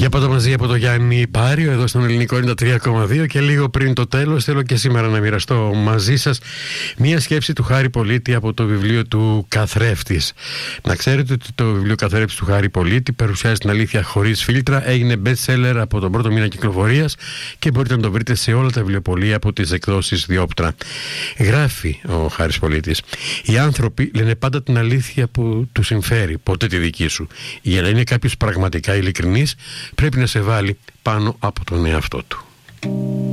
Για πάντα μαζί από το Γιάννη Πάριο εδώ στον Ελληνικό 93,2 και λίγο πριν το τέλος θέλω και σήμερα να μοιραστώ μαζί σας μία σκέψη του Χάρη Πολίτη από το βιβλίο του Καθρέφτης. Να ξέρετε ότι το βιβλίο Καθρέφτης του Χάρη Πολίτη παρουσιάζει την αλήθεια χωρίς φίλτρα, έγινε best seller από τον πρώτο μήνα κυκλοφορίας και μπορείτε να το βρείτε σε όλα τα βιβλιοπωλεία από τις εκδόσεις Διόπτρα. Γράφει ο Χάρης Πολίτης: οι άνθρωποι λένε πάντα την αλήθεια που τους συμφέρει, ποτέ τη δική σου. Για να είναι κάποιος πραγματικά ειλικρινής πρέπει να σε βάλει πάνω από τον εαυτό του.